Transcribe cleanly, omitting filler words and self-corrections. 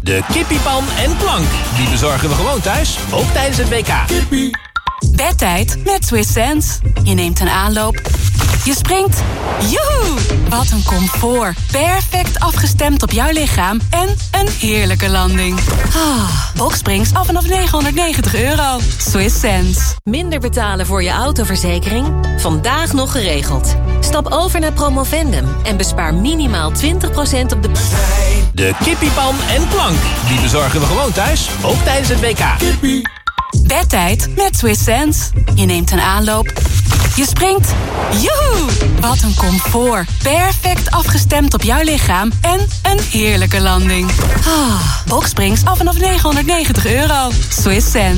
De kippiepan en plank. Die bezorgen we gewoon thuis, ook tijdens het WK. Kippie. Bedtijd met Swiss Sense. Je neemt een aanloop. Je springt. Joehoe! Wat een comfort. Perfect afgestemd op jouw lichaam. En een heerlijke landing. Boxsprings af vanaf €990. Swiss Sense. Minder betalen voor je autoverzekering? Vandaag nog geregeld. Stap over naar Promovendum en bespaar minimaal 20% op de... De kippiepan en plank. Die bezorgen we gewoon thuis, ook tijdens het WK. Kippie. Bedtijd met Swiss Sense. Je neemt een aanloop. Je springt. Joehoe! Wat een comfort. Perfect afgestemd op jouw lichaam. En een heerlijke landing. Boxsprings af vanaf €990. Swiss Sense.